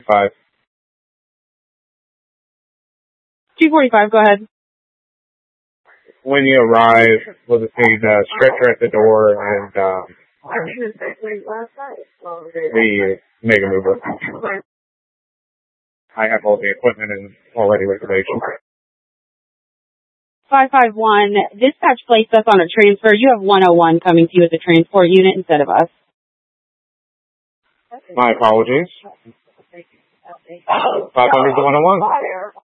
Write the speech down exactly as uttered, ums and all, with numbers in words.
forty-five. two forty-five, go ahead. When you arrive, we'll just need a stretcher at the door and um, the Mega Mover. I have all the equipment and already reservation. five five one, dispatch placed us on a transfer. You have one oh one coming to you as a transport unit instead of us. My apologies. five hundred to one oh one.